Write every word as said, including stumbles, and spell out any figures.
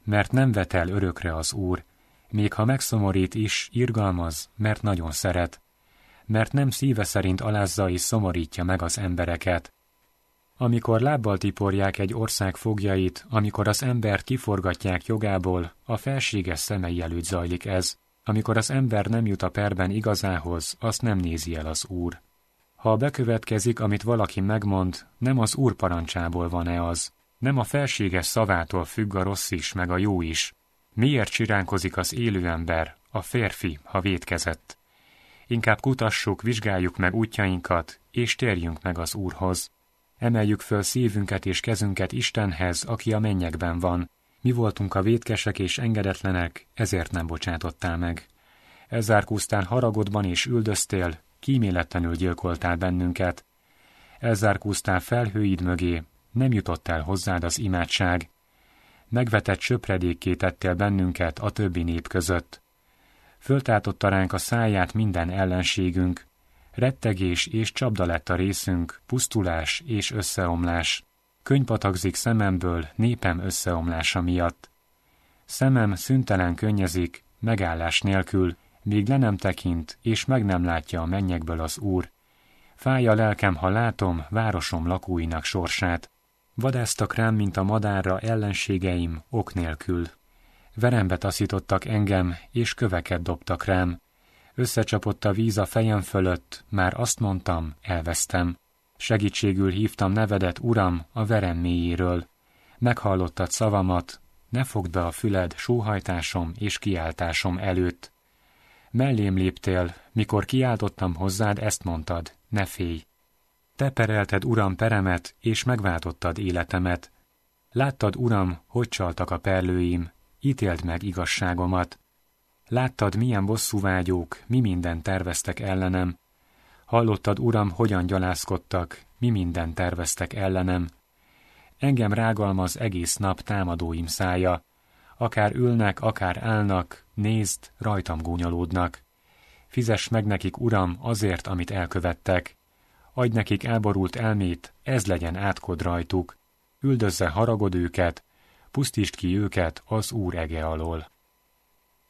mert nem vet el örökre az Úr, még ha megszomorít is, irgalmaz, mert nagyon szeret, mert nem szíve szerint alázza és szomorítja meg az embereket. Amikor lábbal tiporják egy ország fogjait, amikor az embert kiforgatják jogából, a felséges szemei előtt zajlik ez. Amikor az ember nem jut a perben igazához, azt nem nézi el az Úr. Ha bekövetkezik, amit valaki megmond, nem az Úr parancsából van-e az, nem a felséges szavától függ a rossz is, meg a jó is. Miért csiránkozik az élő ember, a férfi, ha vétkezett? Inkább kutassuk, vizsgáljuk meg útjainkat, és térjünk meg az Úrhoz. Emeljük föl szívünket és kezünket Istenhez, aki a mennyekben van. Mi voltunk a vétkesek és engedetlenek, ezért nem bocsátottál meg. Elzárkóztál haragodban és üldöztél, kíméletlenül gyilkoltál bennünket. Elzárkóztál felhőid mögé, nem jutott el hozzád az imádság. Megvetett söpredékké tettél bennünket a többi nép között. Föltátotta ránk a száját minden ellenségünk. Rettegés és csapda lett a részünk, pusztulás és összeomlás. Könnypatakzik szememből népem összeomlása miatt. Szemem szüntelen könnyezik, megállás nélkül, míg le nem tekint, és meg nem látja a mennyekből az Úr. Fáj a lelkem, ha látom városom lakóinak sorsát. Vadásztak rám, mint a madárra ellenségeim, ok nélkül. Verembe taszítottak engem, és köveket dobtak rám. Összecsapott a víz a fejem fölött, már azt mondtam, elvesztem. Segítségül hívtam nevedet, Uram, a verem mélyéről. Meghallottad szavamat, ne fogd be a füled sóhajtásom és kiáltásom előtt. Mellém léptél, mikor kiáltottam hozzád, ezt mondtad, ne félj. Te perelted, Uram, peremet, és megváltottad életemet. Láttad, Uram, hogy csaltak a perlőim, ítéld meg igazságomat. Láttad, milyen bosszúvágyók, mi mindent terveztek ellenem. Hallottad, Uram, hogyan gyalázkodtak, mi mindent terveztek ellenem. Engem rágalmaz egész nap támadóim szája. Akár ülnek, akár állnak, nézd, rajtam gúnyolódnak. Fizess meg nekik, Uram, azért, amit elkövettek. Adj nekik elborult elmét, ez legyen átkod rajtuk. Üldözze haragod őket, pusztítsd ki őket az Úr ege alól.